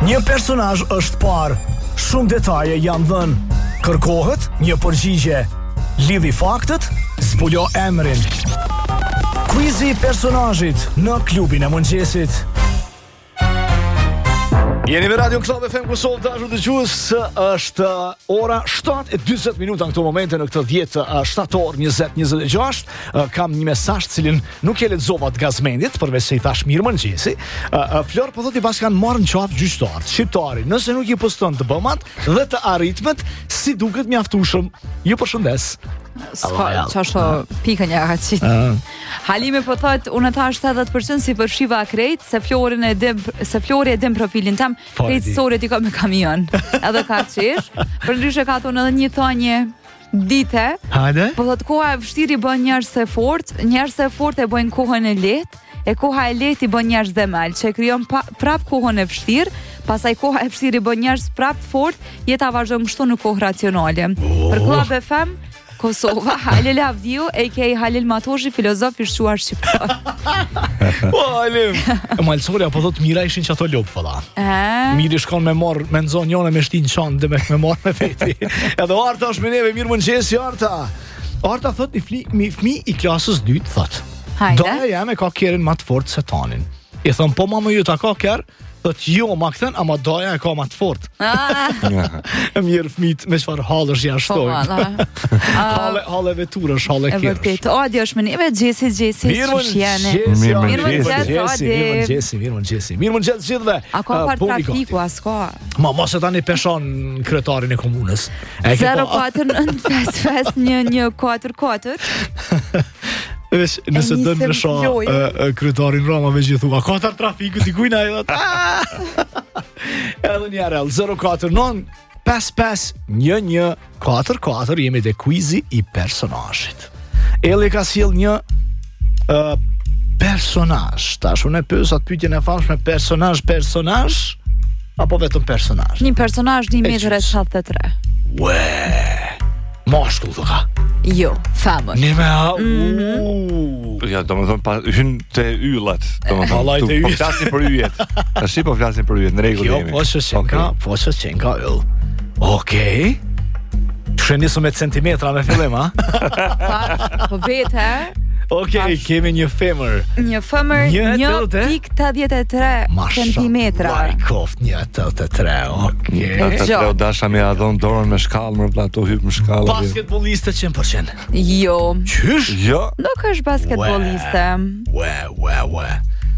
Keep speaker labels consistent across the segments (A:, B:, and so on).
A: Një personazh është parë, shumë detaje janë dhënë. Kërkohet një përgjigje. Lidhi faktet, zbulo emrin. Quizi i personazhit në klubin e mëngjesit. Jeni me Radio Club FM Kosovë, dashur dëgjues, është ora 7:40 në këto momente në këtë 10 shtator 2026. Kam një mesazh cilin nuk e lexova të gazmendit, përveç se i thash mirë mëngjesi. Flor po thotë pas kanë marrë në qafë gjyqtarët shqiptari, nëse nuk i poston të bëmat dhe të arritmet, si duket mjaftueshëm. Ju përshëndes.
B: Qashto pikën ja ka qitë. Halime po thot, unë thash 70% si përshiva krejt, se Flori e dim profilin tem, krejt storet i ka me kamion. Edhe ka qesh, për ndryshe ka thonë edhe një thonje dite.
A: Hajde.
B: Po thot, koha e vështirë i bën njerëz se fort e bën kohën e lehtë, e koha e lehtë i bën njerëz demel, që krijon prap kohën e vështirë, pastaj koha e vështirë i bën njerëz prap fort, jeta vazhdon kështu në kohë racionale. Për Club FM Kosova, Halil Avdiu, a.k.a. Halil Matoshi, filozof i shquar shqiptar.
A: Po, Halim. Malsoria, po thot mira ishin që ato lopë, fëlla. Miri shkon me nxon njone me shtin qanë dhe me marrë me veti. Edhe Arta është me neve, mirë mëngjesi, Arta. Arta thot një fmi i klasës 2, thot. Doja jam e ka kjerin ma të fort se tanin. I thëm, po mamë ju ta ka kjerë? Thot, jo, ma këthen, ama doja e ka ma të fort. Mirë fmit, me qëfar halësh janë shtojnë. Hale veturësh, hale kjerësh.
B: E vërtet, Adi është me neve, Gjesi,
A: Mirë mëngjesi gjithve.
B: A ka par trafiku, a s'ka?
A: Ma mos e tani peshon kretarin e komunës.
B: 04955144.
A: Nëse dënë në kryetarin Rama me gjithu, a ka tar trafiku t'i kujna e dhët. Edhe njerë, 049-55-11-44, jemi dhe quizi i personazhit. Eli ka sjell një personazh. Tash unë e pyes atë pyetjen e famshme, personazh apo vetëm personazh?
B: Një personazh 1,73 m.
A: Ue, mashkull të ka.
B: Jo, femër.
A: Një me
C: Ja, do më thonë, hynë të yllat. Po flasin për yjet. Tashi po flasin për yjet, në rregull jemi.
A: Jo, po që qenë ka yll. Okej. Të shënisë me centimetra me fillim, ha?
B: Po vete,
A: Okej, kemi një femër.
B: Një femër 1,83 centimetra.
A: Vaj koft 1,83, okej.
C: Ata dasha me adhon dorën me shkallë, më plato hyp me shkallë.
A: Basketboliste 100%.
B: Jo.
A: Qysh?
C: Jo.
B: Nuk është basketboliste.
A: Ue.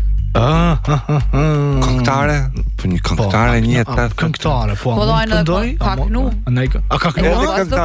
C: Këngëtare? Po një këngëtare 1,83.
A: Këngëtare, po.
B: Po dojnë ka knu.
A: A ka knu?